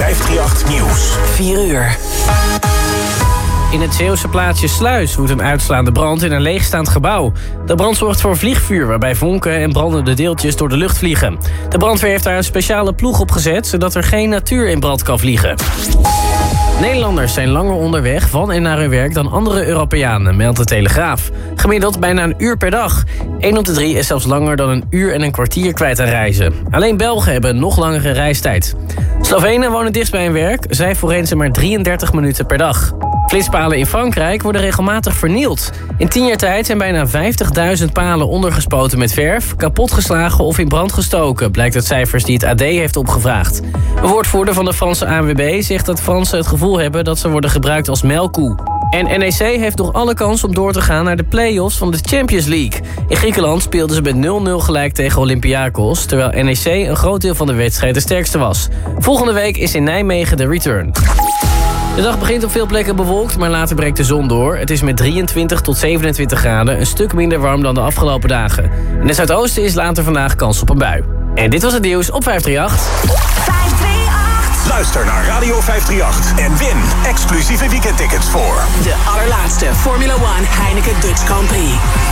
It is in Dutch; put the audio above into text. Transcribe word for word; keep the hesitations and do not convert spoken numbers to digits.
vijfhonderdachttien Nieuws. vier uur. In het Zeeuwse plaatsje Sluis woedt een uitslaande brand in een leegstaand gebouw. De brand zorgt voor vliegvuur, waarbij vonken en brandende deeltjes door de lucht vliegen. De brandweer heeft daar een speciale ploeg op gezet, zodat er geen natuur in brand kan vliegen. Nederlanders zijn langer onderweg van en naar hun werk dan andere Europeanen, meldt de Telegraaf. Gemiddeld bijna een uur per dag. Eén op de drie is zelfs langer dan een uur en een kwartier kwijt aan reizen. Alleen Belgen hebben een nog langere reistijd. Slovenen wonen dichtst bij hun werk. Zij forensen maar drieëndertig minuten per dag. Flitspalen in Frankrijk worden regelmatig vernield. In tien jaar tijd zijn bijna vijftigduizend palen ondergespoten met verf, kapotgeslagen of in brand gestoken, blijkt uit cijfers die het A D heeft opgevraagd. Een woordvoerder van de Franse A N W B zegt dat Fransen het gevoel hebben dat ze worden gebruikt als melkkoe. En N E C heeft nog alle kans om door te gaan naar de play-offs van de Champions League. In Griekenland speelden ze met nul nul gelijk tegen Olympiakos, terwijl N E C een groot deel van de wedstrijd de sterkste was. Volgende week is in Nijmegen de return. De dag begint op veel plekken bewolkt, maar later breekt de zon door. Het is met drieëntwintig tot zevenentwintig graden een stuk minder warm dan de afgelopen dagen. In het zuidoosten is later vandaag kans op een bui. En dit was het nieuws op vijfhonderdachttien. vijfhonderdachttien. Luister naar Radio vijfhonderdachttien en win exclusieve weekendtickets voor de allerlaatste Formula One Heineken Dutch Grand Prix.